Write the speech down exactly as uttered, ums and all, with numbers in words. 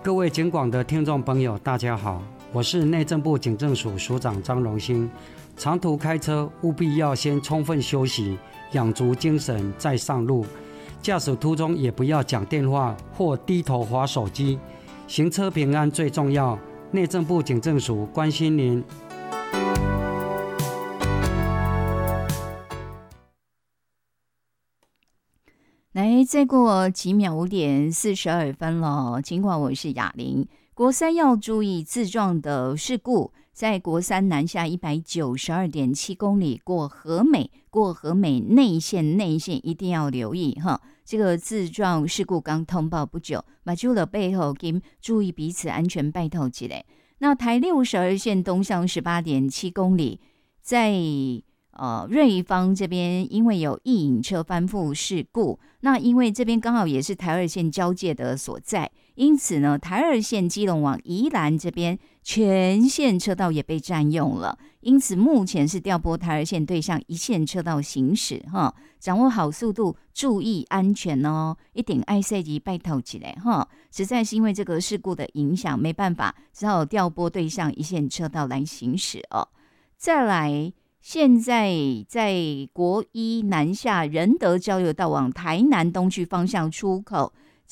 各位警广的听众朋友，大家好，我是内政部警政署署长张荣兴。长途开车务必要先充分休息，养足精神再上路。驾驶途中也不要讲电话或低头滑手机，行车平安最重要。内政部警政署关心您。 来，再过几秒，五点四十二分了。尽管我是雅玲，国三要注意自撞的事故。在国三南下一百九十二点七公里过和美，过和美内线内线一定要留意哈。这个自撞事故刚通报不久，马就了背后跟注意彼此安全拜托起来。那台六十二线东向十八点七公里，在呃，瑞芳这边因为有一引车翻覆事故，那因为这边刚好也是台二线交界的所在，因此呢，台二线基隆往宜兰这边全线车道也被占用了，因此目前是调拨台二线对向一线车道行驶哈，掌握好速度，注意安全哦，一定爱塞级拜托起来哈，实在是因为这个事故的影响，没办法，只好调拨对向一线车道来行驶哦。再来。现在在国一南下仁德交流道往台南东区方向出口，